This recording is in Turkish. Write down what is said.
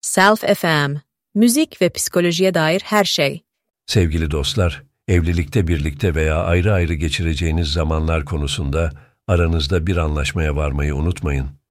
Self FM, müzik ve psikolojiye dair her şey. Sevgili dostlar, evlilikte birlikte veya ayrı ayrı geçireceğiniz zamanlar konusunda aranızda bir anlaşmaya varmayı unutmayın.